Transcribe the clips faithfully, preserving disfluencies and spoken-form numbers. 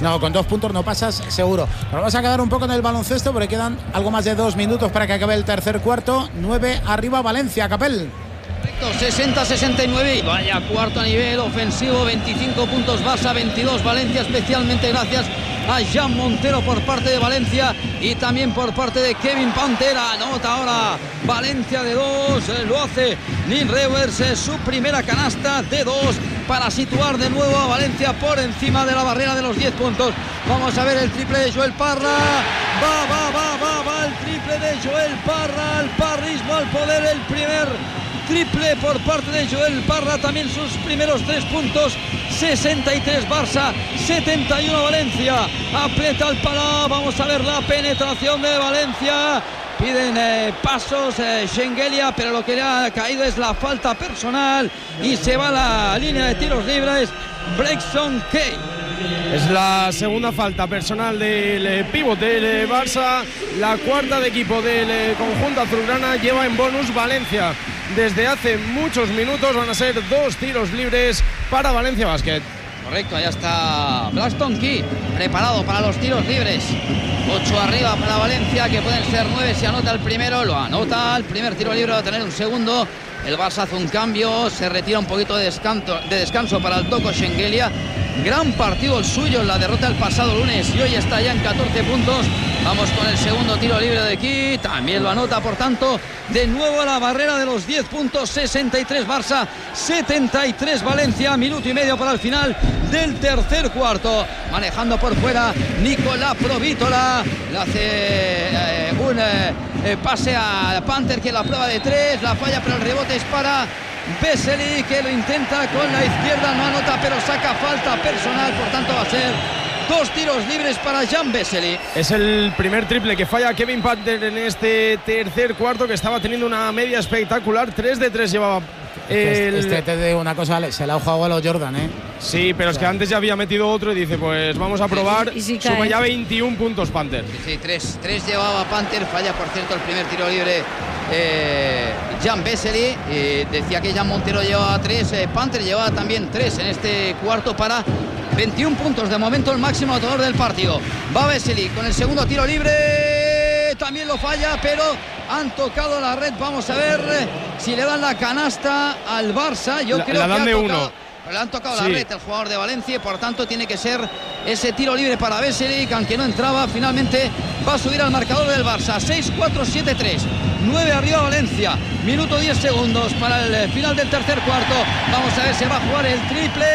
No, con dos puntos no pasas seguro. Nos vamos a quedar un poco en el baloncesto porque quedan algo más de dos minutos para que acabe el tercer cuarto. nueve arriba Valencia, Capel. sesenta a sesenta y nueve y vaya cuarto a nivel ofensivo, veinticinco puntos Barça, veintidós Valencia, especialmente gracias a Jan Montero por parte de Valencia y también por parte de Kevin Pantera. Anota ahora Valencia de dos, lo hace Neil Rewers, su primera canasta de dos para situar de nuevo a Valencia por encima de la barrera de los diez puntos. Vamos a ver el triple de Joel Parra, va, va, va, va, va el triple de Joel Parra, el parrismo al poder, el primer triple por parte de Joel Parra, también sus primeros tres puntos. Sesenta y tres Barça, setenta y uno Valencia. Aprieta el palo, vamos a ver la penetración de Valencia. Piden eh, pasos eh, Schengelia, pero lo que le ha caído es la falta personal y se va a la línea de tiros libres Braxton Kay. Es la segunda falta personal del eh, pivote del eh, Barça, la cuarta de equipo del eh, conjunto azulgrana. Lleva en bonus Valencia desde hace muchos minutos. Van a ser dos tiros libres para Valencia Basket. Correcto, allá está Braxton Key preparado para los tiros libres. Ocho arriba para Valencia, que pueden ser nueve si anota el primero. Lo anota, el primer tiro libre va a tener un segundo. El Barça hace un cambio, se retira un poquito de descanso, de descanso para el Toko Schengelia. Gran partido el suyo en la derrota del pasado lunes y hoy está ya en catorce puntos. Vamos con el segundo tiro libre de aquí, también lo anota, por tanto, de nuevo a la barrera de los diez puntos. Sesenta y tres Barça, setenta y tres Valencia, minuto y medio para el final del tercer cuarto. Manejando por fuera Nicolás Provítola, le hace eh, un eh, pase a Panther, que la prueba de tres, la falla, pero el rebote es para Vesely, que lo intenta con la izquierda, no anota, pero saca falta personal, por tanto va a ser dos tiros libres para Jan Vesely. Es el primer triple que falla Kevin Panther en este tercer cuarto, que estaba teniendo una media espectacular. tres de tres llevaba. El... Este, te digo una cosa, se la ha jugado a los Jordan, ¿eh? Sí, pero o sea, es que antes ya había metido otro y dice, pues vamos a probar. Y si Suma cae. ya veintiún puntos Panther. Sí, sí, tres, tres llevaba Panther, falla por cierto el primer tiro libre eh, Jan Vesely. Eh, decía que Jan Montero llevaba tres, eh, Panther llevaba también tres en este cuarto para veintiún puntos. De momento el máximo anotador del partido. Va Vesely con el segundo tiro libre, también lo falla, pero han tocado la red. Vamos a ver si le dan la canasta al Barça. Yo la, creo la dan que de ha uno. tocado, le han tocado Sí. la red el jugador de Valencia y por tanto tiene que ser ese tiro libre para Vesely, que aunque no entraba, finalmente va a subir al marcador del Barça. Seis cuatro siete tres, nueve arriba Valencia, minuto diez segundos para el final del tercer cuarto. Vamos a ver si va a jugar el triple.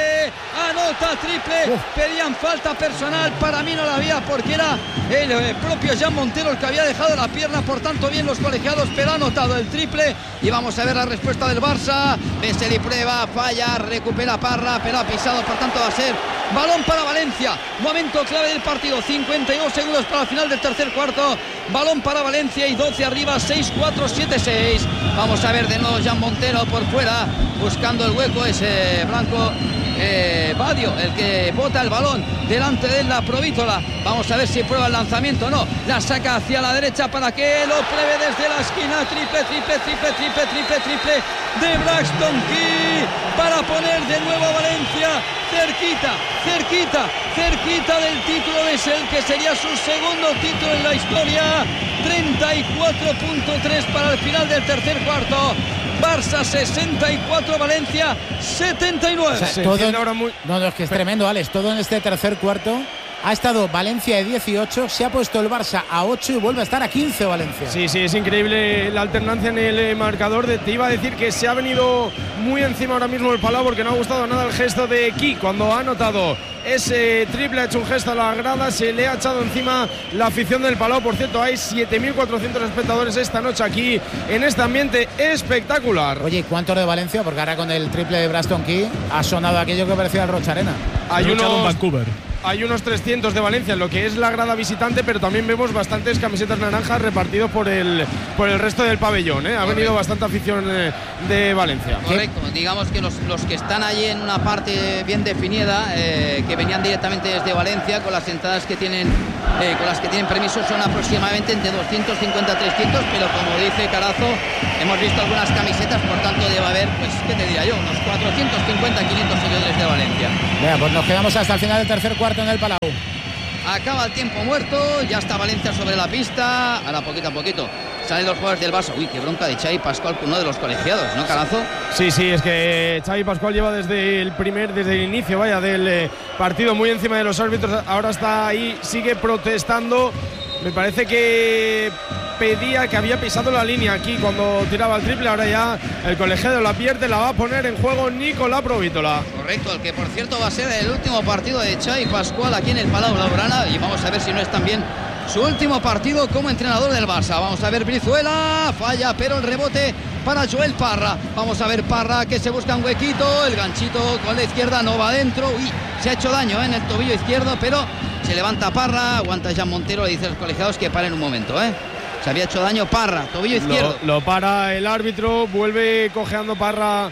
Anota triple. Uf. Pedían falta personal, para mí no la había, porque era el eh, propio Jan Montero el que había dejado la pierna. Por tanto, bien los colegiados, pero ha anotado el triple. Y vamos a ver la respuesta del Barça. Vesely prueba, falla, recupera Parra, pero ha pisado, por tanto va a ser balón para Valencia. Momento clave del partido, cincuenta y dos segundos para el final del tercer cuarto. Balón para Valencia y doce arriba, seis cuatro siete seis. Vamos a ver de nuevo Jan Montero por fuera, buscando el hueco, ese blanco eh, Badio, el que bota el balón delante de la Provítola. Vamos a ver si prueba el lanzamiento o no. La saca hacia la derecha para que lo pruebe desde la esquina. Triple, triple, triple, triple, triple, triple de Braxton Key para poner de nuevo a Valencia cerquita, cerquita, cerquita del título de el que sería su segundo título en la historia. Treinta y cuatro punto tres para el final del tercer cuarto. Barça sesenta y cuatro, Valencia setenta y nueve. O sea, todo en, muy... No, no, es que es tremendo, Alex. Todo en este tercer cuarto ha estado Valencia de dieciocho, se ha puesto el Barça a ocho y vuelve a estar a quince Valencia. Sí, sí, es increíble la alternancia en el marcador. De, te iba a decir que se ha venido muy encima ahora mismo el Palau, porque no ha gustado nada el gesto de Ki cuando ha anotado ese triple. Ha hecho un gesto a la grada, se le ha echado encima la afición del Palau. Por cierto, hay siete mil cuatrocientos espectadores esta noche aquí en este ambiente espectacular. Oye, ¿cuántos de Valencia? Porque ahora con el triple de Braxton Key ha sonado aquello que parecía el Rocha Arena. Hay unos unos Vancouver. Hay unos trescientos de Valencia en lo que es la grada visitante, pero también vemos bastantes camisetas naranjas repartidos por el por el resto del pabellón, ¿eh? Ha Correcto. venido bastante afición de, de Valencia. Correcto, digamos que los, los que están allí en una parte bien definida, eh, que venían directamente desde Valencia, con las entradas que tienen, eh, con las que tienen permiso, son aproximadamente entre doscientos cincuenta a trescientos, pero como dice Carazo, hemos visto algunas camisetas, por tanto debe haber, pues, ¿qué te diría yo? Unos cuatrocientos cincuenta a quinientos seguidores de Valencia. Venga, pues nos quedamos hasta el final del tercer cuarto. cuarto en el Palau. Acaba el tiempo muerto, ya está Valencia sobre la pista. Ahora poquito a poquito salen los jugadores del Barça. Uy, qué bronca de Xavi Pascual con uno de los colegiados, ¿no, Carazo? Sí, sí, es que Xavi Pascual lleva desde el primer, desde el inicio, vaya, del eh, partido muy encima de los árbitros. Ahora está ahí, sigue protestando. Me parece que pedía que había pisado la línea aquí cuando tiraba el triple. Ahora ya el colegiado la pierde, la va a poner en juego Nicolás Provítola. Correcto, el que por cierto va a ser el último partido de Xavi Pascual aquí en el Palau Blaugrana. Y vamos a ver si no es también su último partido como entrenador del Barça. Vamos a ver Brizuela, falla, pero el rebote para Joel Parra. Vamos a ver Parra que se busca un huequito, el ganchito con la izquierda no va adentro. Uy, se ha hecho daño ¿eh? en el tobillo izquierdo, pero se levanta Parra, aguanta Jan Montero, le dice a los colegiados que paren un momento, ¿eh? Se había hecho daño Parra, tobillo izquierdo. Lo, lo para el árbitro, vuelve cojeando Parra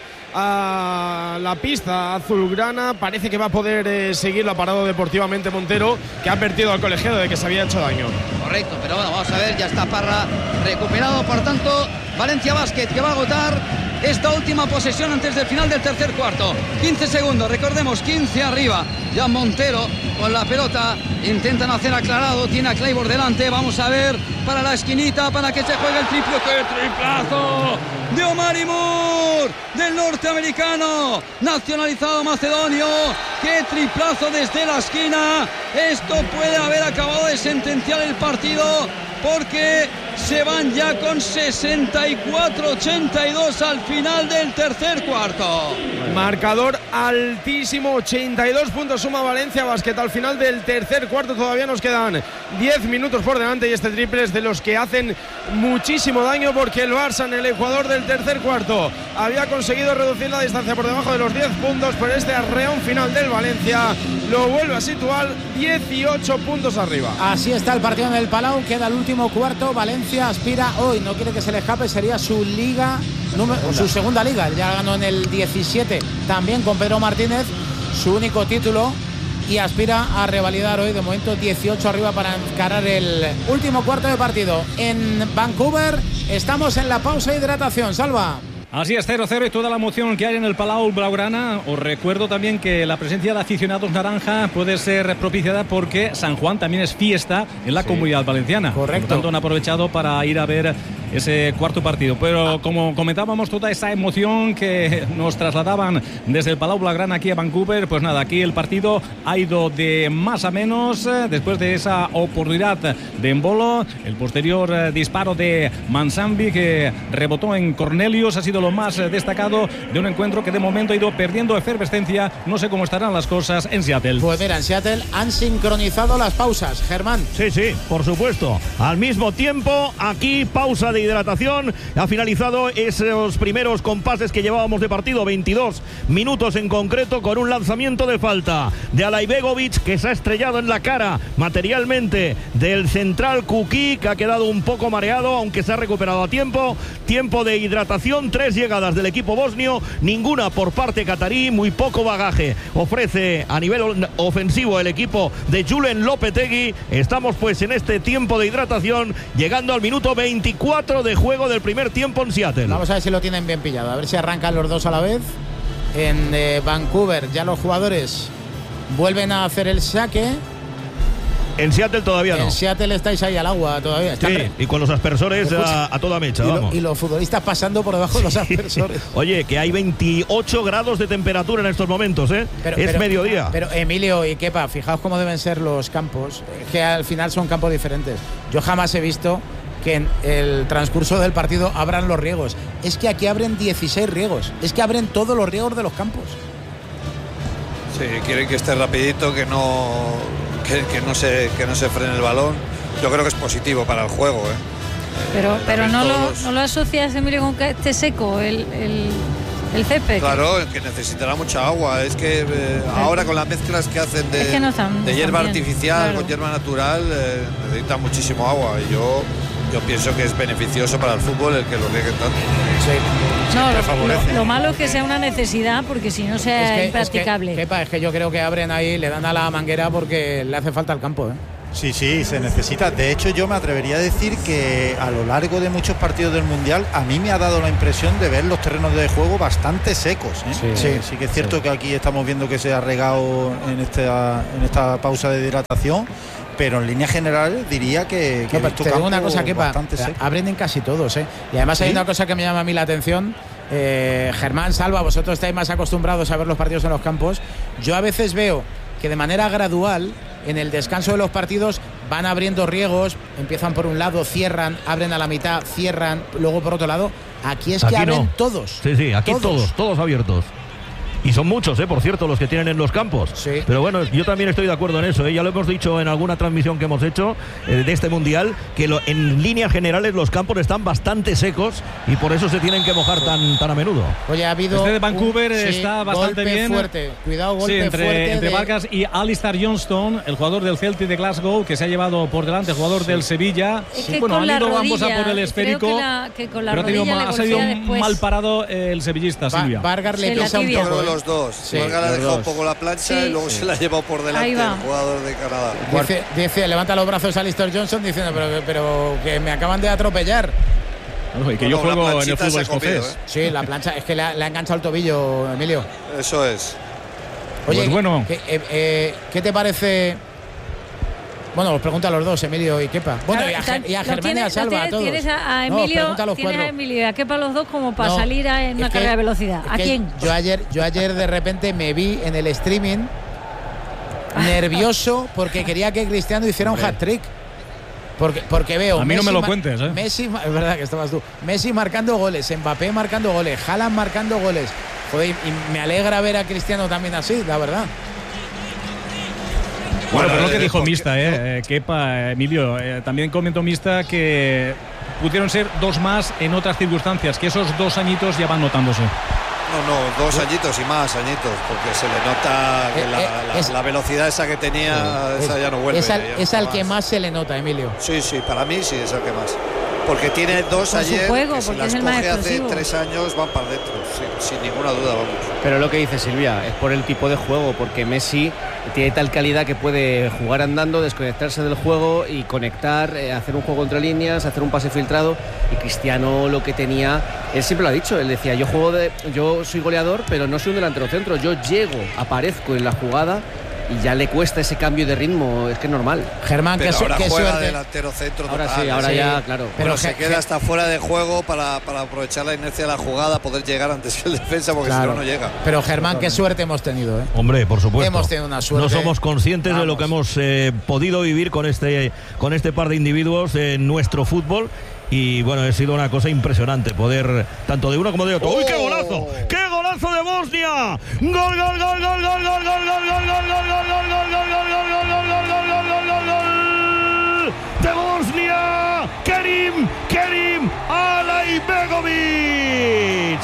a la pista azulgrana. Parece que va a poder eh, seguirlo, ha parado deportivamente Montero, que ha advertido al colegiado de que se había hecho daño. Correcto, pero bueno, vamos a ver, ya está Parra recuperado. Por tanto, Valencia Basket que va a agotar esta última posesión antes del final del tercer cuarto. quince segundos, recordemos, quince arriba. Ya Montero con la pelota, intentan hacer aclarado, tiene a Claiborne delante. Vamos a ver para la esquinita, para que se juegue el triple. ¡Qué triplazo de Omari Moore, del norteamericano nacionalizado macedonio! ¡Qué triplazo desde la esquina! Esto puede haber acabado de sentenciar el partido, porque se van ya con sesenta y cuatro ochenta y dos al final del tercer cuarto. Marcador altísimo, ochenta y dos puntos suma Valencia Basket al final del tercer cuarto. Todavía nos quedan diez minutos por delante y este triple es de los que hacen muchísimo daño, porque el Barça en el ecuador del tercer cuarto había conseguido reducir la distancia por debajo de los diez puntos, pero este arreón final del Valencia lo vuelve a situar dieciocho puntos arriba. Así está el partido en el Palau, queda el último cuarto. Valencia aspira hoy, no quiere que se le escape, sería su liga número, su segunda liga, ya ganó en el diecisiete también con Pedro Martínez, su único título, y aspira a revalidar hoy, de momento dieciocho arriba para encarar el último cuarto de partido. En Vancouver estamos en la pausa de hidratación. Salva. Así es, cero cero y toda la emoción que hay en el Palau Blaugrana. Os recuerdo también que la presencia de aficionados naranja puede ser propiciada porque San Juan también es fiesta en la sí. Comunidad Valenciana. Correcto. Por tanto, han aprovechado para ir a ver ese cuarto partido. Pero como comentábamos, toda esa emoción que nos trasladaban desde el Palau Blaugrana aquí a Vancouver, pues nada, aquí el partido ha ido de más a menos después de esa oportunidad de Embolo. El posterior disparo de Mansambi que rebotó en Cornelius ha sido lo más destacado de un encuentro que de momento ha ido perdiendo efervescencia. No sé cómo estarán las cosas en Seattle. Pues mira, en Seattle han sincronizado las pausas. Germán. Sí, sí, por supuesto. Al mismo tiempo, aquí pausa de hidratación. Ha finalizado esos primeros compases que llevábamos de partido, veintidós minutos en concreto, con un lanzamiento de falta de Alaibegovic, que se ha estrellado en la cara materialmente del central Kuki, que ha quedado un poco mareado, aunque se ha recuperado a tiempo. Tiempo de hidratación, tres llegadas del equipo bosnio, ninguna por parte catarí, muy poco bagaje ofrece a nivel ofensivo el equipo de Julen Lopetegui. Estamos pues en este tiempo de hidratación, llegando al minuto veinticuatro de juego del primer tiempo en Seattle. Vamos a ver si lo tienen bien pillado, a ver si arrancan los dos a la vez. En eh, Vancouver ya los jugadores vuelven a hacer el saque. En Seattle todavía no. En Seattle estáis ahí al agua todavía. Sí, re... y con los aspersores a, a toda mecha, y, vamos. Lo, y los futbolistas pasando por debajo de los aspersores. Oye, que hay veintiocho grados de temperatura en estos momentos, ¿eh? Pero, es pero, mediodía. Pero Emilio y Kepa, fijaos cómo deben ser los campos, que al final son campos diferentes. Yo jamás he visto que en el transcurso del partido abran los riegos. Es que aquí abren dieciséis riegos. Es que abren todos los riegos de los campos. Sí, quieren que esté rapidito, que no... Que, que, no se, que no se frene el balón. Yo creo que es positivo para el juego, ¿eh? Pero, eh, pero no, lo, los... no lo asocias, Emilio, con que esté seco el, el, el césped. Claro, que necesitará mucha agua. Es que eh, ahora con las mezclas que hacen de, es que no están, de hierba bien, artificial claro. con hierba natural, eh, necesitan muchísimo agua. Y yo, yo pienso que es beneficioso para el fútbol el que lo rieguen tanto. Sí. No, lo, lo, lo malo es que sea una necesidad, porque si no sea es que, impracticable. Es que, Kepa, es que yo creo que abren ahí, le dan a la manguera porque le hace falta al campo, ¿eh? Sí, sí, se necesita. De hecho, yo me atrevería a decir que a lo largo de muchos partidos del Mundial a mí me ha dado la impresión de ver los terrenos de juego bastante secos, ¿eh? Sí, sí, sí que es cierto sí. que aquí estamos viendo que se ha regado en esta, en esta pausa de hidratación, pero en líneas generales diría que, que no, te digo una cosa que abren en casi todos, ¿eh? Y además ¿sí? hay una cosa que me llama a mí la atención. eh, Germán, Salva, vosotros estáis más acostumbrados a ver los partidos en los campos. Yo a veces veo que de manera gradual en el descanso de los partidos van abriendo riegos, empiezan por un lado, cierran, abren a la mitad, cierran, luego por otro lado. Aquí es que aquí abren no. todos. Sí, sí, aquí todos, todos, todos abiertos. Y son muchos, ¿eh? Por cierto, los que tienen en los campos. Sí. Pero bueno, yo también estoy de acuerdo en eso, ¿eh? Ya lo hemos dicho en alguna transmisión que hemos hecho eh, de este Mundial, que lo, en líneas generales los campos están bastante secos y por eso se tienen que mojar tan, tan a menudo. Oye, ha habido este de Vancouver un, está sí, bastante golpe bien. fuerte. Cuidado, golpe sí, entre, fuerte. Entre de... Vargas y Alistair Johnston, el jugador del Celtic de Glasgow, que se ha llevado por delante, el jugador sí. del Sevilla. Es sí, que bueno, han ido rodilla, ambos a por el esférico. Que la, que con la pero ha, tenido, ha salido después. mal parado el sevillista, Va, Silvia. Vargas le pisa un poco. De los dos. Sí, Vargas le ha dejado un poco la plancha sí. y luego sí. se la ha llevado por delante el jugador de Canadá. Dice, dice, levanta los brazos a Alistair Johnson diciendo, pero, pero que me acaban de atropellar. Bueno, y que yo juego en el fútbol escocés. ¿eh? Sí, la plancha, es que le ha, le ha enganchado el tobillo, Emilio. Eso es. Oye, pues bueno. ¿qué, eh, eh, ¿qué te parece? Bueno, os pregunto a los dos, Emilio y Kepa. Bueno, claro, y a, y a Germán y a Salva, tienes, a todos. Tienes a, a Emilio, no, a tienes a Emilio y a Kepa los dos como para no, salir a, en una carrera de velocidad. ¿A quién? Yo ayer, yo ayer de repente me vi en el streaming nervioso porque quería que Cristiano hiciera un hat-trick. Porque, porque veo a mí Messi no me lo cuentes, ¿eh? Messi, es verdad que estabas tú. Messi marcando goles, Mbappé marcando goles, Haaland marcando goles. Joder, y me alegra ver a Cristiano también así, la verdad. Bueno, pero lo que dijo Mista, eh, Kepa, Emilio, eh, también comentó Mista que pudieron ser dos más en otras circunstancias, que esos dos añitos ya van notándose. No, no, dos añitos y más añitos, porque se le nota que la, la, es, la velocidad esa que tenía, es, esa ya no vuelve. Es al, es al más. que más se le nota, Emilio. Sí, sí, para mí sí es el que más. Porque tiene dos Por ayer, juego, que si las coge hace tres años van para adentro, sí, sin ninguna duda, vamos. Pero lo que dice Silvia, es por el tipo de juego, porque Messi tiene tal calidad que puede jugar andando, desconectarse del juego y conectar, eh, hacer un juego entre líneas, hacer un pase filtrado. Y Cristiano lo que tenía, él siempre lo ha dicho, él decía, yo juego de, yo soy goleador, pero no soy un delantero centro, yo llego, aparezco en la jugada y ya le cuesta ese cambio de ritmo, es que es normal. Germán, pero que ahora qué juega suerte. delantero centro ahora total, sí, ahora sí. ya, claro. Pero bueno, se queda hasta fuera de juego para, para aprovechar la inercia de la jugada, poder llegar antes que el defensa, porque claro. si no, no llega. Pero Germán, qué suerte hemos tenido, ¿eh? Hombre, por supuesto. Hemos tenido una suerte. No somos conscientes Vamos. de lo que hemos eh, podido vivir con este, con este par de individuos en nuestro fútbol. Y bueno, ha sido una cosa impresionante poder, tanto de uno como de otro. ¡Uy, qué golazo! ¡Qué golazo de Bosnia! ¡Gol, gol, gol, gol, gol, gol, gol, gol, gol, gol, gol, gol, gol, gol, de Bosnia! Kerim, Kerim Alaibegovic.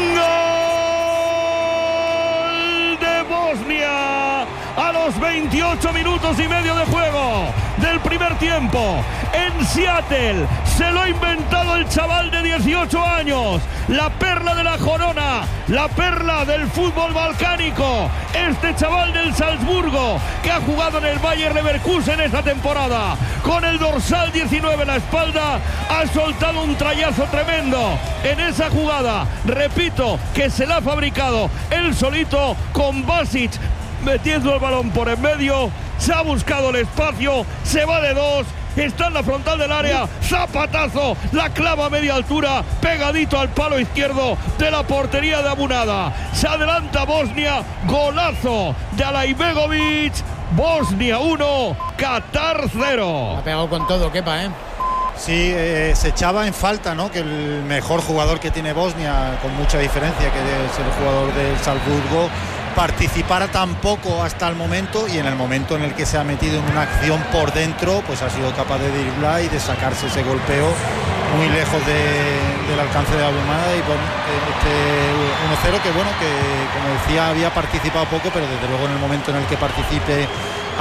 ¡Gol de Bosnia! A los veintiocho minutos y medio de juego del primer tiempo en Seattle. Se lo ha inventado el chaval de dieciocho años, la perla de la Corona, la perla del fútbol balcánico, este chaval del Salzburgo que ha jugado en el Bayer Leverkusen esta temporada, con el dorsal diecinueve en la espalda, ha soltado un trayazo tremendo en esa jugada, repito, que se la ha fabricado él solito con Basic metiendo el balón por en medio, se ha buscado el espacio, se va de dos, está en la frontal del área, zapatazo, la clava a media altura, pegadito al palo izquierdo de la portería de Abunada. Se adelanta Bosnia, golazo de Alaibegovic, Bosnia uno, Qatar cero. Ha pegado con todo, Kepa, ¿eh? Sí, eh, se echaba en falta, ¿no? Que el mejor jugador que tiene Bosnia, con mucha diferencia, que es el jugador del Salzburgo, participara tan poco hasta el momento, y en el momento en el que se ha metido en una acción por dentro, pues ha sido capaz de driblar y de sacarse ese golpeo muy lejos de, del alcance de Abumada. Y bueno, este uno cero que bueno, que como decía había participado poco, pero desde luego en el momento en el que participe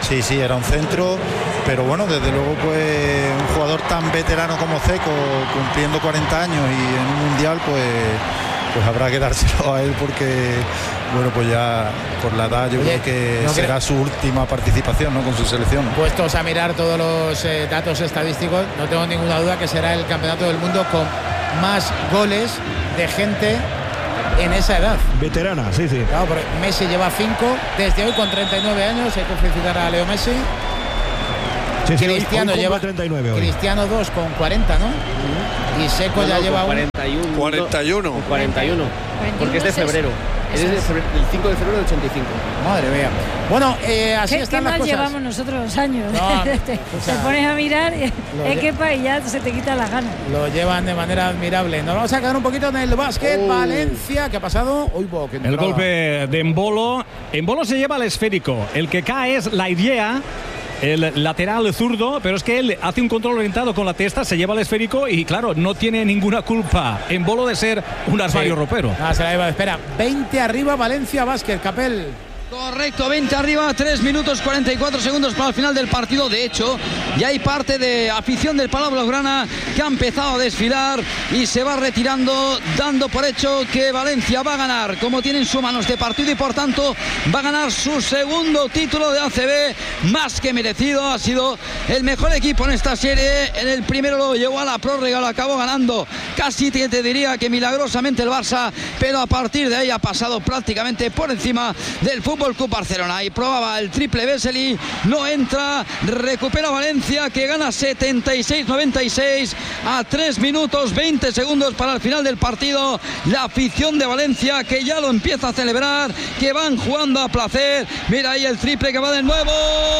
Sí, sí, era un centro, pero bueno, desde luego pues un jugador tan veterano como Ceco, cumpliendo cuarenta años y en un mundial, pues, pues habrá que dárselo a él porque, bueno, pues ya por la edad yo Oye, creo que no será creo... su última participación, ¿no?, con su selección. Puestos a mirar todos los eh, datos estadísticos, no tengo ninguna duda que será el campeonato del mundo con más goles de gente en esa edad. Veterana, sí, sí. Claro, porque Messi lleva cinco desde hoy con treinta y nueve años, hay que felicitar a Leo Messi. Sí, sí, Cristiano hoy, hoy lleva treinta y nueve hoy. Cristiano dos con cuarenta, ¿no? Y Seco no, ya no, lleva cuarenta y uno. cuarenta y uno. cuarenta y uno. Porque es de febrero. Es de febrero, el cinco de febrero del ochenta y cinco. Madre mía. Bueno, eh, así ¿Qué, están qué las mal cosas. llevamos nosotros los años? No, te, o te sea, pones a mirar y lle- es que pa, y ya se te quita la gana. Lo llevan de manera admirable. Nos vamos a quedar un poquito en el básquet. Oh. Valencia, ¿qué ha pasado? Uy, bo, qué El entrada. golpe de Embolo. Embolo se lleva el esférico. El que cae es la idea. El lateral zurdo, pero es que él hace un control orientado con la testa, se lleva el esférico y claro, no tiene ninguna culpa Embolo de ser un armario Sí. ropero. Ah, se la lleva. Espera, veinte arriba Valencia Básquet, Capel. Correcto, veinte arriba, tres minutos cuarenta y cuatro segundos para el final del partido. De hecho, ya hay parte de afición del Palau Blaugrana que ha empezado a desfilar y se va retirando, dando por hecho que Valencia va a ganar, como tiene en sus manos de partido, y por tanto va a ganar su segundo título de A C B, más que merecido. Ha sido el mejor equipo en esta serie. En el primero lo llevó a la prórroga, lo acabó ganando casi, te, te diría que milagrosamente el Barça, pero a partir de ahí ha pasado prácticamente por encima del fútbol Club Barcelona y probaba el triple Vesely, no entra, recupera Valencia, que gana setenta y seis noventa y seis a tres minutos veinte segundos para el final del partido. La afición de Valencia que ya lo empieza a celebrar, que van jugando a placer. Mira ahí el triple que va de nuevo,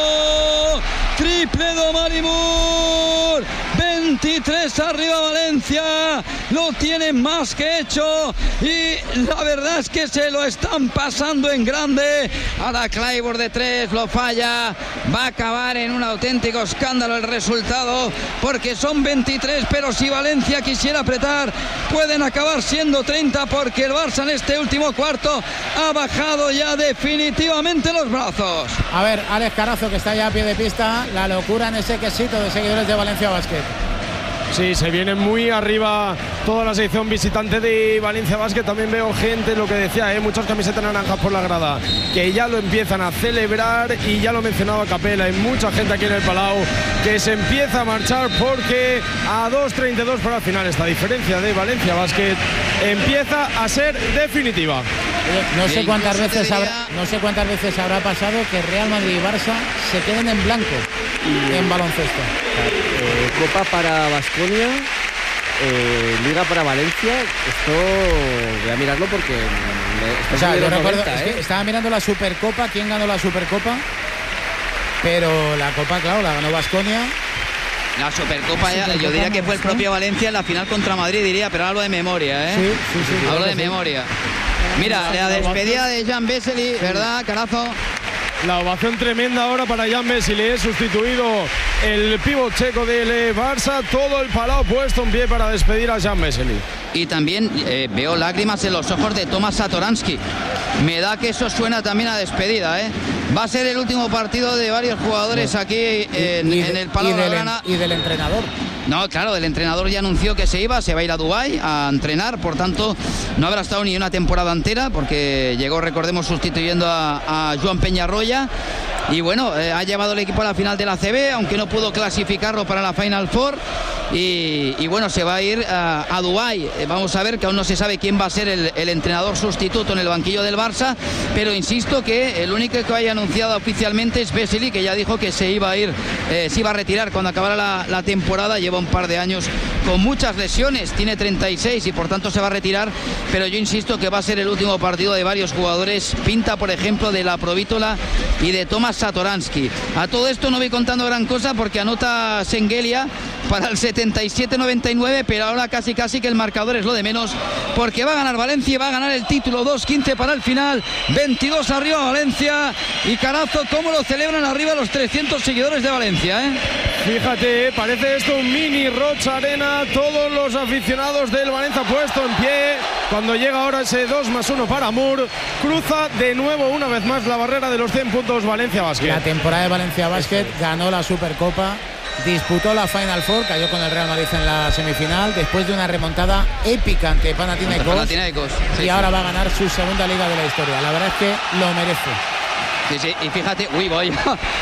triple de Omari Moore, veintitrés arriba Valencia, lo tienen más que hecho y la verdad es que se lo están pasando en grande. Ahora Clyburn de tres, lo falla, va a acabar en un auténtico escándalo el resultado, porque son veintitrés, pero si Valencia quisiera apretar pueden acabar siendo treinta, porque el Barça en este último cuarto ha bajado ya definitivamente los brazos. A ver, Alex Carazo, que está ya a pie de pista, la locura en ese quesito de seguidores de Valencia Básquet. Sí, se viene muy arriba toda la sección visitante de Valencia Básquet. También veo gente, lo que decía, ¿eh? muchas camisetas naranjas por la grada, que ya lo empiezan a celebrar, y ya lo mencionaba Capela, hay mucha gente aquí en el Palau que se empieza a marchar, porque a dos treinta y dos para el final esta diferencia de Valencia Básquet empieza a ser definitiva. No sé cuántas Incluso te veces diría- habrá, no sé cuántas veces habrá pasado que Real Madrid y Barça se queden en blanco en baloncesto. Eh, Copa para Baskonia, eh, Liga para Valencia. Esto voy a mirarlo porque me, O sea, esto es de yo los recuerdo, noventa, es ¿eh? que estaba mirando la Supercopa, quién ganó la Supercopa, pero la Copa, claro, la ganó Baskonia. La Supercopa, ya, yo diría que fue el propio Valencia en la final contra Madrid, diría, pero hablo de memoria, ¿eh? Sí, sí, sí. Hablo claro de que sí. memoria. Mira, la despedida de Jan Vesely, ¿verdad, Carazo? La ovación tremenda ahora para Jan Vesely, es sustituido el pívot checo del Barça, todo el Palau puesto en pie para despedir a Jan Vesely. Y también eh, veo lágrimas en los ojos de Tomas Satoransky. Me da que eso suena también a despedida, ¿eh? Va a ser el último partido de varios jugadores aquí en, Y- y en de- el Palau y del, Blaugrana. y del entrenador. No, claro, el entrenador ya anunció que se iba, se va a ir a Dubái a entrenar, por tanto no habrá estado ni una temporada entera, porque llegó, recordemos, sustituyendo a, a Joan Peñarroya. Y bueno, eh, ha llevado el equipo a la final de la A C B, aunque no pudo clasificarlo para la Final Four. Y, y bueno, se va a ir a, a Dubái. Eh, vamos a ver, que aún no se sabe quién va a ser el, el entrenador sustituto en el banquillo del Barça, pero insisto que el único que haya anunciado oficialmente es Vesely, que ya dijo que se iba a ir, eh, se iba a retirar cuando acabara la, la temporada. Lleva un par de años con muchas lesiones, tiene treinta y seis y por tanto se va a retirar, pero yo insisto que va a ser el último partido de varios jugadores. Pinta, por ejemplo, de la Provítola y de Tomas Satoransky. A todo esto no voy contando gran cosa, porque anota Sengelia para el setenta y siete noventa y nueve, pero ahora casi casi que el marcador es lo de menos, porque va a ganar Valencia y va a ganar el título. Dos quince para el final, veintidós arriba Valencia. Y Carazo, cómo lo celebran arriba los trescientos seguidores de Valencia, ¿eh? Fíjate, ¿eh? Parece esto un mini Rocha Arena, todos los aficionados del Valencia puesto en pie, cuando llega ahora ese dos más uno para Mur, cruza de nuevo una vez más la barrera de los cien puntos Valencia Basket. La temporada de Valencia Basket ganó la Supercopa, disputó la Final Four, cayó con el Real Madrid en la semifinal después de una remontada épica ante Panathinaikos, Panathinaikos sí, y sí. ahora va a ganar su segunda liga de la historia. La verdad es que lo merece. Sí, sí, y fíjate, uy, voy,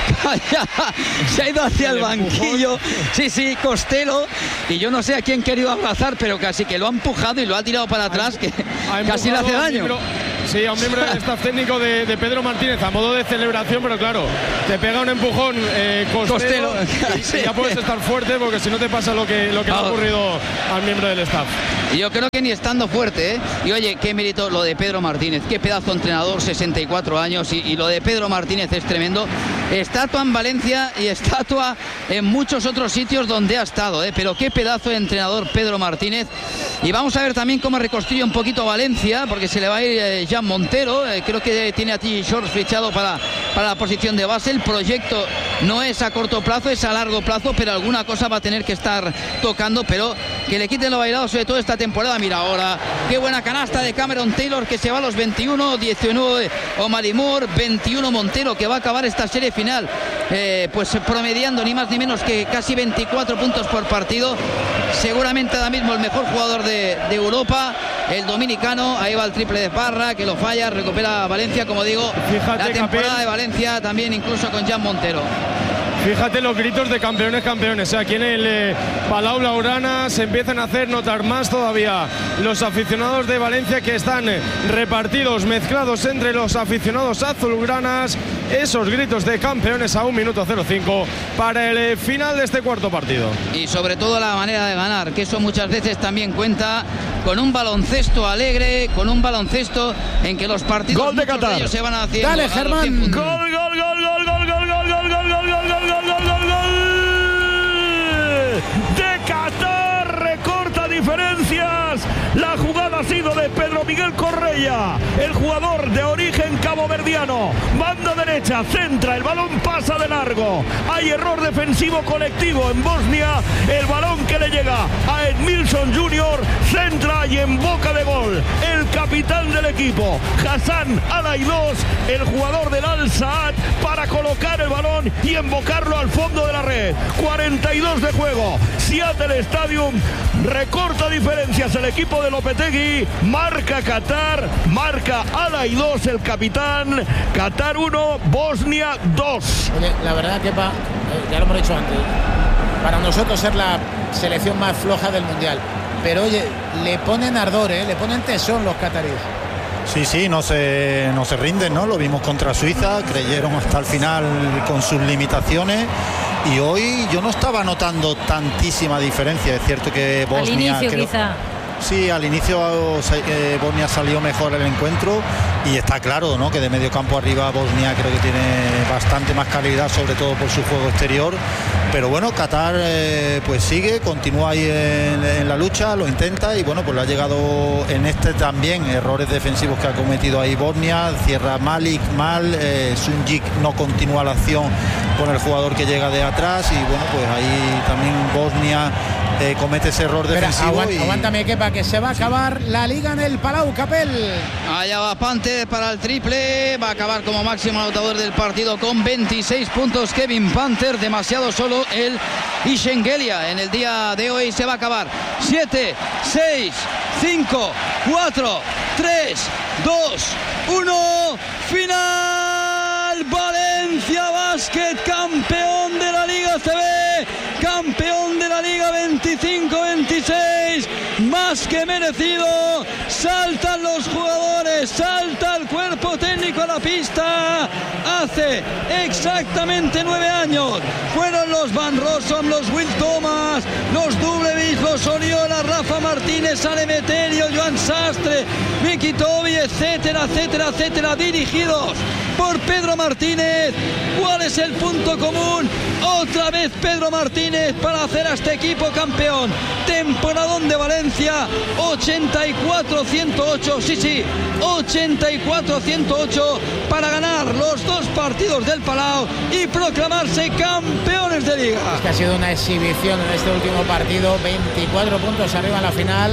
se ha ido hacia el, el banquillo, sí, sí, Costello, y yo no sé a quién querido abrazar, pero casi que lo ha empujado y lo ha tirado para atrás, que casi le hace daño. Miembro, sí, a un miembro del staff técnico de, de Pedro Martínez a modo de celebración, pero claro, te pega un empujón eh, Costello, y, sí. y ya puedes estar fuerte, porque si no te pasa lo que, lo que claro. le ha ocurrido al miembro del staff. Y yo creo que ni estando fuerte, ¿eh? Y oye, qué mérito lo de Pedro Martínez, qué pedazo de entrenador, sesenta y cuatro años, y, y lo de Pedro Martínez es tremendo. Estatua en Valencia y estatua en muchos otros sitios donde ha estado, ¿eh? Pero qué pedazo de entrenador Pedro Martínez. Y vamos a ver también cómo reconstruye un poquito Valencia, porque se le va a ir eh, Jan Montero, eh, creo que tiene a T. Shorts fichado para, para la posición de base. El proyecto no es a corto plazo, es a largo plazo, pero alguna cosa va a tener que estar tocando, pero que le quiten lo bailado, sobre todo esta temporada. Mira ahora, qué buena canasta de Cameron Taylor, que se va a los veintiuno, diecinueve Omari Moore, veintiuno Montero, que va a acabar esta serie final eh, pues promediando ni más ni menos que casi veinticuatro puntos por partido. Seguramente ahora mismo el mejor jugador de, de Europa, el dominicano. Ahí va el triple de Parra, que lo falla, recupera Valencia, como digo. Fíjate, la temporada Capel. de Valencia también, incluso con Jan Montero. Fíjate los gritos de campeones, campeones. Aquí en el eh, Palau Blaugrana se empiezan a hacer notar más todavía los aficionados de Valencia, que están eh, repartidos, mezclados entre los aficionados azulgranas. Esos gritos de campeones a un minuto cero cinco para el eh, final de este cuarto partido. Y sobre todo la manera de ganar, que eso muchas veces también cuenta, con un baloncesto alegre, con un baloncesto en que los partidos gol de Qatar. De ellos se van haciendo. Dale, Germán. Gol, gol, gol, gol, gol, gol, gol, gol, gol, gol, gol, gol, gol, gol, gol, gol de Qatar, recorta diferencias. La jugada ha sido de Pedro Miguel Correia, el jugador de origen caboverdiano. Banda derecha, centra, el balón pasa de largo. Hay error defensivo colectivo en Bosnia. El balón que le llega a Edmilson junior, centra y en boca de gol el capitán del equipo, Hassan Al-Aidos, el jugador del Al-Saad, para colocar el balón y embocarlo al fondo de la red. cuarenta y dos de juego. Seattle Stadium recorta diferencias el equipo de Lopetegui. Marca Qatar, marca Al-Aidos, el capitán. Qatar uno, Bosnia dos. Oye, la verdad que pa, ya lo hemos dicho antes, para nosotros es la selección más floja del mundial, pero oye, le ponen ardor, ¿eh? Le ponen tesón los cataríes. Sí, sí, no se, no se rinden, ¿no? Lo vimos contra Suiza, creyeron hasta el final con sus limitaciones, y hoy yo no estaba notando tantísima diferencia. Es cierto que Bosnia... Al inicio creo, quizá. Sí, al inicio eh, Bosnia salió mejor el encuentro, y está claro, ¿no?, que de medio campo arriba Bosnia creo que tiene bastante más calidad, sobre todo por su juego exterior. Pero bueno, Qatar eh, pues sigue, continúa ahí en, en la lucha, lo intenta, y bueno, pues le ha llegado en este también errores defensivos que ha cometido ahí Bosnia. Cierra Malik mal, eh, Sunjic no continúa la acción con el jugador que llega de atrás, y bueno, pues ahí también Bosnia eh, comete ese error defensivo. Aguanta, y... Aguántame, Kepa, que se va a acabar la liga en el Palau, Capel. Allá va Panther para el triple, va a acabar como máximo anotador del partido con veintiséis puntos Kevin Panther, demasiado solo el Ishengelia. En el día de hoy se va a acabar. Siete, seis, cinco, cuatro, tres, dos, uno, final. Valencia Basket, campeón de la Liga C B, campeón de la Liga veinticinco veintiséis, más que merecido. Saltan los jugadores, salta el cuerpo técnico a la pista. Hace exactamente nueve años fueron los Van Rossum, los Will Thomas, los Dublevis, los Oriola, Rafa Martínez, Ale Meterio, Joan Sastre, Miki Tobi, etcétera, etcétera, etcétera, dirigidos por Pedro Martínez. ¿Cuál es el punto común? Otra vez Pedro Martínez para hacer a este equipo campeón. Temporadón de Valencia, ochenta y cuatro a ciento ocho, sí, sí, ochenta y cuatro a ciento ocho, para ganar los dos partidos del Palau y proclamarse campeones de liga. Es que ha sido una exhibición en este último partido, veinticuatro puntos arriba en la final.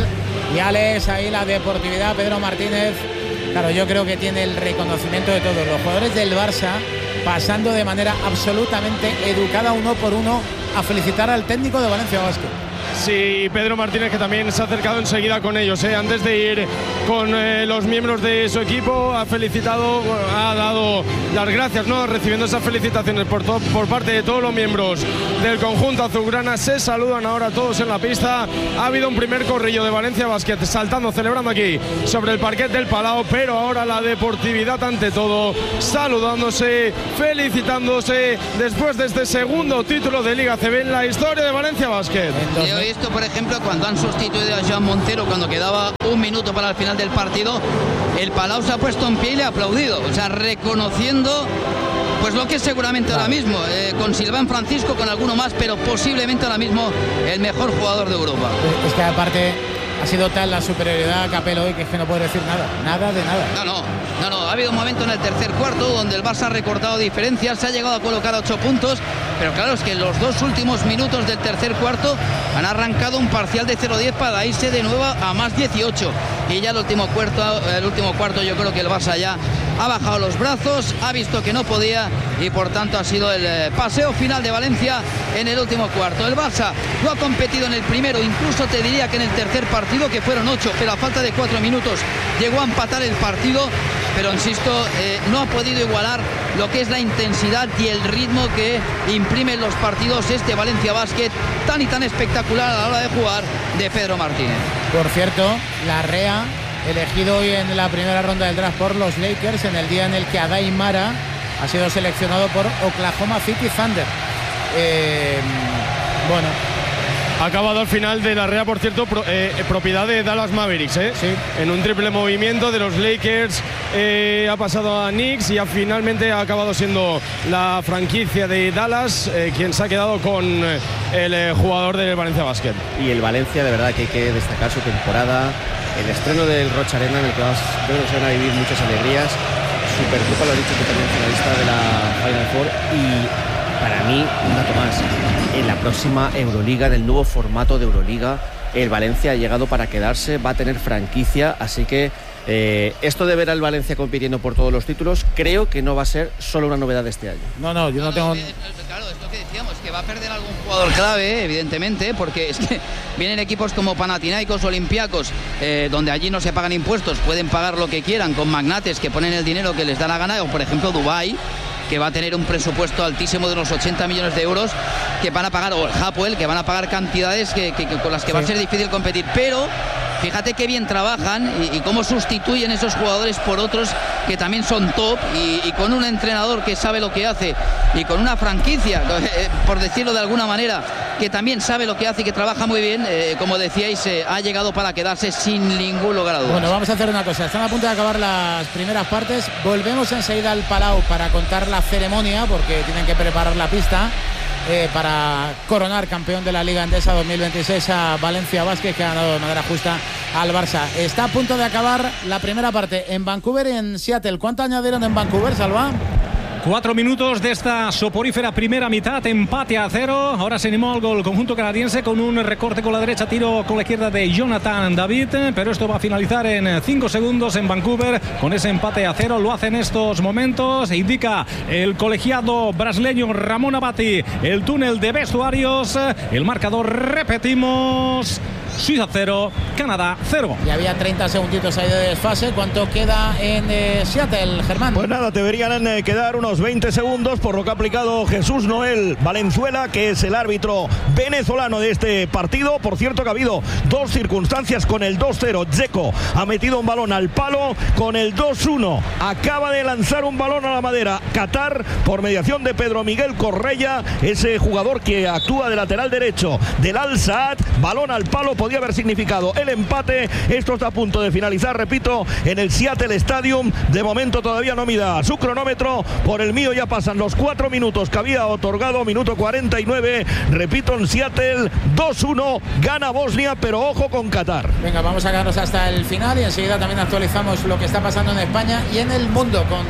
Y Alex, ahí la deportividad, Pedro Martínez. Claro, yo creo que tiene el reconocimiento de todos los jugadores del Barça, pasando de manera absolutamente educada uno por uno a felicitar al técnico de Valencia Basket. Sí, Pedro Martínez, que también se ha acercado enseguida con ellos, ¿eh? Antes de ir con eh, los miembros de su equipo, ha felicitado, ha dado las gracias, ¿no? Recibiendo esas felicitaciones por, por parte de todos los miembros del conjunto azulgrana. Se saludan ahora todos en la pista. Ha habido un primer corrillo de Valencia Basket, saltando, celebrando aquí sobre el parquet del Palau, pero ahora la deportividad ante todo, saludándose, felicitándose después de este segundo título de Liga C B en la historia de Valencia Basket. Yo he visto, por ejemplo, cuando han sustituido a Joan Montero, cuando quedaba un minuto para el final del partido, el Palau se ha puesto en pie y le ha aplaudido, o sea, reconociendo pues lo que es seguramente claro. ahora mismo, eh, con Silván Francisco, con alguno más, pero posiblemente ahora mismo el mejor jugador de Europa. Es que aparte ha sido tal la superioridad a Capel hoy que es que no puede decir nada, nada de nada. No, no, no, no, ha habido un momento en el tercer cuarto donde el Barça ha recortado diferencias, se ha llegado a colocar a ocho puntos, pero claro, es que en los dos últimos minutos del tercer cuarto han arrancado un parcial de cero diez para irse de nuevo a más dieciocho. Y ya el último cuarto, el último cuarto yo creo que el Barça ya ha bajado los brazos, ha visto que no podía y por tanto ha sido el paseo final de Valencia en el último cuarto. El Barça no ha competido en el primero, incluso te diría que en el tercer partido, que fueron ocho, pero a falta de cuatro minutos llegó a empatar el partido, pero insisto, eh, no ha podido igualar lo que es la intensidad y el ritmo que imprimen los partidos este Valencia Basket, tan y tan espectacular a la hora de jugar de Pedro Martínez. Por cierto, Larrea, elegido hoy en la primera ronda del draft por los Lakers, en el día en el que Adai Mara ha sido seleccionado por Oklahoma City Thunder. Eh, bueno, ha acabado al final de Larrea, por cierto, pro, eh, propiedad de Dallas Mavericks, ¿eh? Sí. En un triple movimiento de los Lakers, eh, ha pasado a Knicks y ha, finalmente ha acabado siendo la franquicia de Dallas eh, quien se ha quedado con eh, el eh, jugador del Valencia Basket. Y el Valencia, de verdad que hay que destacar su temporada, el estreno del Rocha Arena, en el que vas, creo que se van a vivir muchas alegrías. Supercopa, lo he dicho, que también finalista de la Final Four. Y para mí, un dato más, en la próxima Euroliga, del nuevo formato de Euroliga, el Valencia ha llegado para quedarse, va a tener franquicia, así que eh, esto de ver al Valencia compitiendo por todos los títulos, creo que no va a ser solo una novedad de este año. No, no, yo no, no tengo... No, claro, es lo que decíamos, que va a perder algún jugador clave, evidentemente, porque es que vienen equipos como Panathinaikos, Olympiacos, eh, donde allí no se pagan impuestos, pueden pagar lo que quieran, con magnates que ponen el dinero que les da la gana, o por ejemplo Dubái, que va a tener un presupuesto altísimo de unos ochenta millones de euros que van a pagar, o el Hapoel, que van a pagar cantidades que, que, que con las que sí. va a ser difícil competir, pero fíjate qué bien trabajan y, y cómo sustituyen esos jugadores por otros que también son top, y, y con un entrenador que sabe lo que hace y con una franquicia, eh, por decirlo de alguna manera, que también sabe lo que hace y que trabaja muy bien, eh, como decíais, eh, ha llegado para quedarse sin ningún lugar a dudas. Bueno, vamos a hacer una cosa, están a punto de acabar las primeras partes, volvemos enseguida al Palau para contar la ceremonia, porque tienen que preparar la pista eh, para coronar campeón de la Liga Endesa dos mil veintiséis a Valencia Basket, que ha ganado de manera justa al Barça. Está a punto de acabar la primera parte en Vancouver y en Seattle. ¿Cuánto añadieron en Vancouver, Salva? Cuatro minutos de esta soporífera primera mitad, empate a cero. Ahora se animó algo el conjunto canadiense con un recorte con la derecha, tiro con la izquierda de Jonathan David, pero esto va a finalizar en cinco segundos en Vancouver con ese empate a cero. Lo hace en estos momentos, indica el colegiado brasileño Ramón Abati, el túnel de vestuarios. El marcador, repetimos: Suiza cero, Canadá cero. Y había treinta segunditos ahí de desfase. ¿Cuánto queda en eh, Seattle, Germán? Pues nada, deberían eh, quedar unos veinte segundos por lo que ha aplicado Jesús Noel Valenzuela, que es el árbitro venezolano de este partido. Por cierto que ha habido dos circunstancias con el dos cero. Dzeko ha metido un balón al palo. Con el dos uno acaba de lanzar un balón a la madera Qatar por mediación de Pedro Miguel Correia, ese jugador que actúa de lateral derecho del Al Saad. Balón al palo, podía haber significado el empate. Esto está a punto de finalizar, repito, en el Seattle Stadium. De momento todavía no mida su cronómetro. Por el mío ya pasan los cuatro minutos que había otorgado, minuto cuarenta y nueve. Repito, en Seattle dos uno gana Bosnia, pero ojo con Qatar. Venga, vamos a quedarnos hasta el final y enseguida también actualizamos lo que está pasando en España y en el mundo con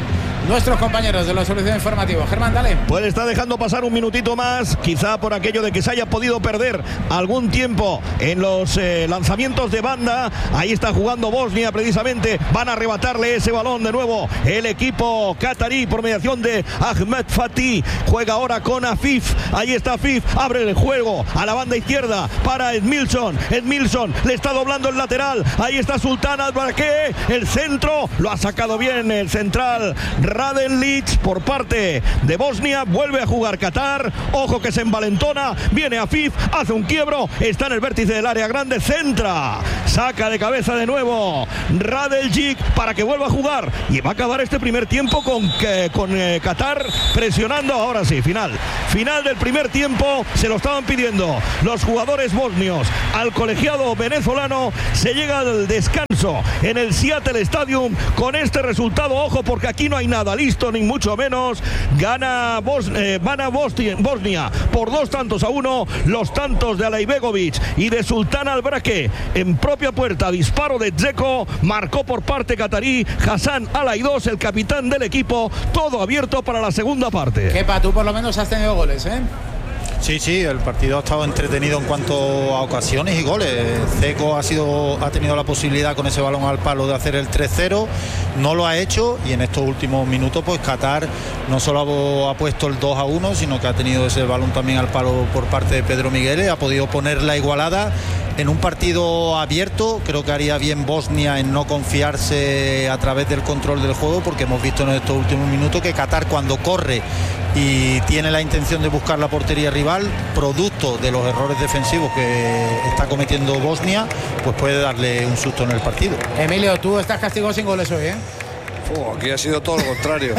nuestros compañeros de los servicios informativos. Germán, dale. Pues está dejando pasar un minutito más, quizá por aquello de que se haya podido perder algún tiempo en los eh, lanzamientos de banda. Ahí está jugando Bosnia precisamente. Van a arrebatarle ese balón de nuevo el equipo catarí por mediación de Ahmed Fatih. Juega ahora con Afif. Ahí está Afif. Abre el juego a la banda izquierda para Edmilson. Edmilson le está doblando el lateral. Ahí está Sultan Albarque. El centro lo ha sacado bien el central Raden Lic por parte de Bosnia. Vuelve a jugar Qatar. Ojo que se envalentona. Viene Afif. Hace un quiebro. Está en el vértice del área grande. Centra. Saca de cabeza de nuevo Radeljic para que vuelva a jugar. Y va a acabar este primer tiempo con, eh, con eh, Qatar presionando. Ahora sí, final. Final del primer tiempo. Se lo estaban pidiendo los jugadores bosnios al colegiado venezolano. Se llega al descanso en el Seattle Stadium con este resultado. Ojo, porque aquí no hay nada listo, ni mucho menos. Gana Bos, eh, gana Bosnia, Bosnia por dos tantos a uno. Los tantos de Alaibegovic y de Sultan Albarque en propia puerta. Disparo de Dzeko. Marcó por parte catarí Hassan Alaidos, el capitán del equipo. Todo abierto para la segunda parte. Kepa, tú por lo menos has tenido goles, ¿eh? Sí, sí, el partido ha estado entretenido en cuanto a ocasiones y goles. Dzeko ha sido, ha tenido la posibilidad con ese balón al palo de hacer el tres cero, no lo ha hecho, y en estos últimos minutos pues Qatar no solo ha, ha puesto el dos a uno, sino que ha tenido ese balón también al palo por parte de Pedro Miguel, ha podido poner la igualada en un partido abierto. Creo que haría bien Bosnia en no confiarse a través del control del juego, porque hemos visto en estos últimos minutos que Qatar, cuando corre y tiene la intención de buscar la portería rival, producto de los errores defensivos que está cometiendo Bosnia, pues puede darle un susto en el partido. Emilio, tú estás castigado sin goles hoy, ¿eh? Oh, aquí ha sido todo lo contrario.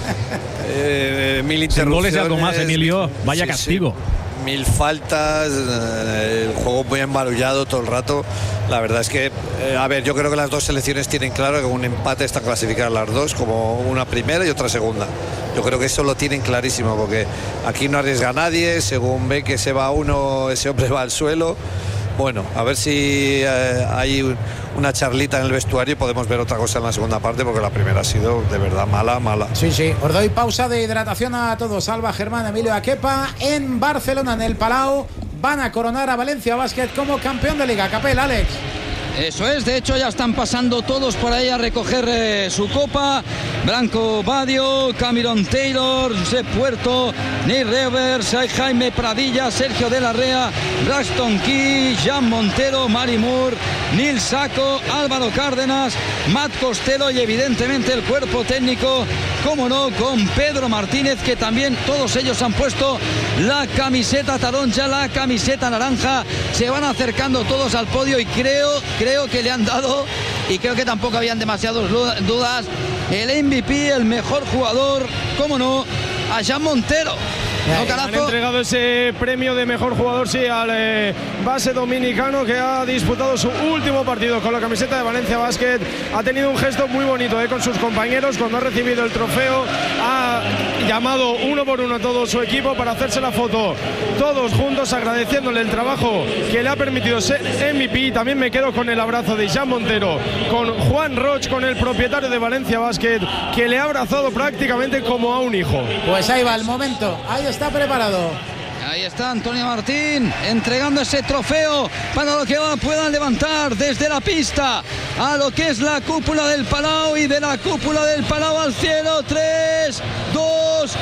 eh, mil interrupciones. Sin goles y algo más, Emilio. Vaya sí, castigo. Sí. Mil faltas, eh, el juego muy embarullado todo el rato. La verdad es que, eh, a ver, yo creo que las dos selecciones tienen claro que un empate está clasificado las dos, como una primera y otra segunda. Yo creo que eso lo tienen clarísimo, porque aquí no arriesga a nadie. Según ve que se va uno, ese hombre va al suelo. Bueno, a ver si eh, hay una charlita en el vestuario y podemos ver otra cosa en la segunda parte, porque la primera ha sido de verdad mala, mala. Sí, sí. Os doy pausa de hidratación a todos. Alba, Germán, Emilio, Kepa en Barcelona, en el Palau. Van a coronar a Valencia Basket como campeón de Liga. Capel, Alex. Eso es, de hecho ya están pasando todos por ahí a recoger eh, su copa. Branco Badio, Cameron Taylor, Josep Puerto, Neil Revers, Jaime Pradilla, Sergio de la Rea, Braxton Key, Jan Montero, Mari Moore, Neil Saco, Álvaro Cárdenas, Matt Costello y evidentemente el cuerpo técnico, como no, con Pedro Martínez, que también todos ellos han puesto la camiseta taronja, la camiseta naranja. Se van acercando todos al podio y creo, creo que le han dado, y creo que tampoco habían demasiadas dudas, el M V P, el mejor jugador, como no, a Jan Montero. No, han entregado ese premio de mejor jugador, sí, al eh, base dominicano, que ha disputado su último partido con la camiseta de Valencia Basket. Ha tenido un gesto muy bonito eh, con sus compañeros cuando ha recibido el trofeo. Ha llamado uno por uno a todo su equipo para hacerse la foto, todos juntos, agradeciéndole el trabajo que le ha permitido ser M V P. También me quedo con el abrazo de Jan Montero, con Juan Roch, con el propietario de Valencia Basket, que le ha abrazado prácticamente como a un hijo. Pues ahí va el momento, ahí está preparado. Ahí está Antonio Martín entregando ese trofeo para lo que puedan levantar desde la pista a lo que es la cúpula del Palau, y de la cúpula del Palau al cielo. Tres, dos,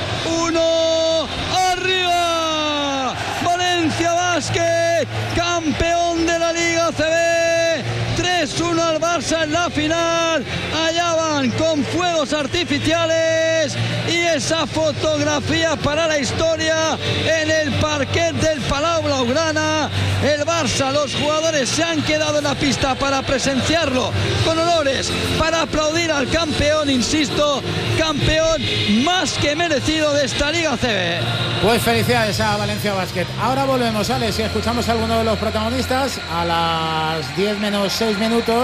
uno, arriba. Valencia Basket, campeón de la Liga A C B. tres uno al Barça en la final. Allá van con fuegos artificiales y esa fotografía para la historia en el parquet del Palau Blaugrana. El Barça, los jugadores se han quedado en la pista para presenciarlo con honores, para aplaudir al campeón, insisto, campeón más que merecido de esta Liga A C B. Pues felicidades a Valencia Basket. Ahora volvemos, Alex, y escuchamos a alguno de los protagonistas a las diez menos seis minutos.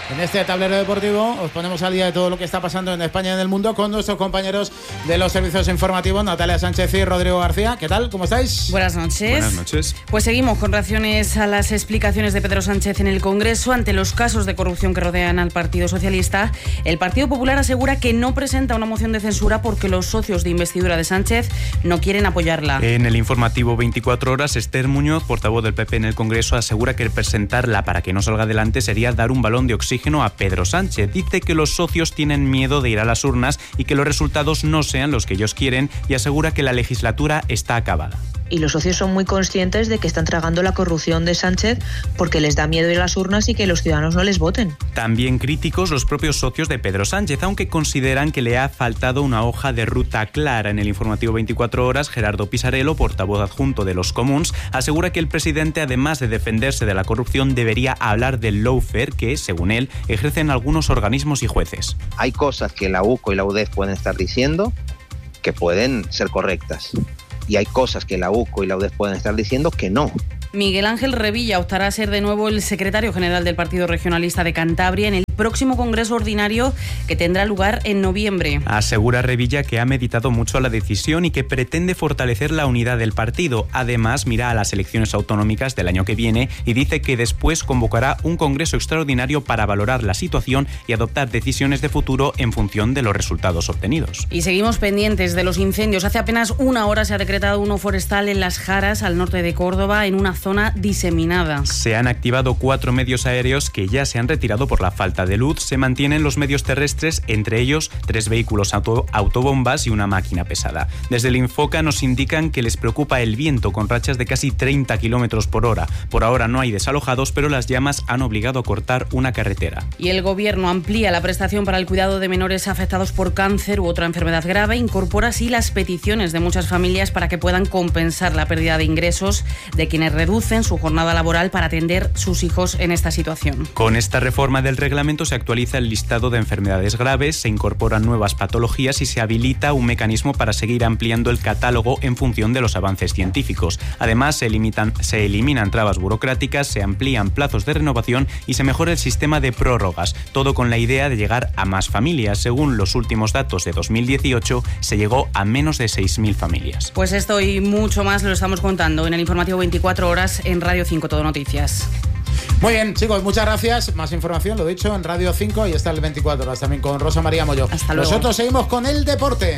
En este tablero deportivo os ponemos al día de todo lo que está pasando en España y en el mundo con nuestros compañeros de los servicios informativos, Natalia Sánchez y Rodrigo García. ¿Qué tal? ¿Cómo estáis? Buenas noches. Buenas noches. Pues seguimos con reacciones a las explicaciones de Pedro Sánchez en el Congreso ante los casos de corrupción que rodean al Partido Socialista. El Partido Popular asegura que no presenta una moción de censura porque los socios de investidura de Sánchez no quieren apoyarla. En el informativo veinticuatro horas, Esther Muñoz, portavoz del P P en el Congreso, asegura que presentarla para que no salga adelante sería dar un balón de oxígeno a Pedro Sánchez. Dice que los socios tienen miedo de ir a las urnas y que los resultados no sean los que ellos quieren y asegura que la legislatura está acabada. Y los socios son muy conscientes de que están tragando la corrupción de Sánchez porque les da miedo ir a las urnas y que los ciudadanos no les voten. También críticos los propios socios de Pedro Sánchez, aunque consideran que le ha faltado una hoja de ruta clara. En el informativo veinticuatro horas, Gerardo Pisarello, portavoz adjunto de los Comuns, asegura que el presidente, además de defenderse de la corrupción, debería hablar del lawfare que, según él, ejercen algunos organismos y jueces. Hay cosas que la U C O y la U D E F pueden estar diciendo que pueden ser correctas. Y hay cosas que la U C O y la U D E F pueden estar diciendo que no. Miguel Ángel Revilla optará a ser de nuevo el secretario general del Partido Regionalista de Cantabria en el próximo Congreso Ordinario que tendrá lugar en noviembre. Asegura Revilla que ha meditado mucho la decisión y que pretende fortalecer la unidad del partido. Además, mira a las elecciones autonómicas del año que viene y dice que después convocará un Congreso extraordinario para valorar la situación y adoptar decisiones de futuro en función de los resultados obtenidos. Y seguimos pendientes de los incendios. Hace apenas una hora se ha decretado uno forestal en Las Jaras, al norte de Córdoba, en una zona diseminada. Se han activado cuatro medios aéreos que ya se han retirado por la falta de luz. Se mantienen los medios terrestres, entre ellos tres vehículos auto, autobombas y una máquina pesada. Desde el Infoca nos indican que les preocupa el viento con rachas de casi treinta kilómetros por hora. Por ahora no hay desalojados, pero las llamas han obligado a cortar una carretera. Y el gobierno amplía la prestación para el cuidado de menores afectados por cáncer u otra enfermedad grave. Incorpora así las peticiones de muchas familias para que puedan compensar la pérdida de ingresos de quienes reducen su jornada laboral para atender sus hijos en esta situación. Con esta reforma del reglamento se actualiza el listado de enfermedades graves, se incorporan nuevas patologías y se habilita un mecanismo para seguir ampliando el catálogo en función de los avances científicos. Además, se, limitan, se eliminan trabas burocráticas, se amplían plazos de renovación y se mejora el sistema de prórrogas, todo con la idea de llegar a más familias. Según los últimos datos de dos mil dieciocho, se llegó a menos de seis mil familias. Pues esto y mucho más lo estamos contando en el informativo veinticuatro horas en Radio cinco Todo Noticias. Muy bien, chicos, muchas gracias. Más información, lo dicho, en Radio cinco y está el veinticuatro horas también con Rosa María Moyo. Hasta luego. Nosotros seguimos con el deporte.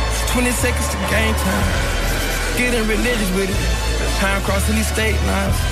Getting religious with it, time crossing these state lines.